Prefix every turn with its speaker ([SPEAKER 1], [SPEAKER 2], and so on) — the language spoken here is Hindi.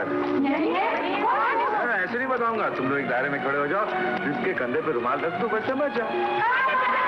[SPEAKER 1] बात है। ऐसे नहीं बताऊंगा, तुम लोग एक दायरे में खड़े हो जाओ, जिसके कंधे पे रुमाल रख दो, बच्चा बच जाओ।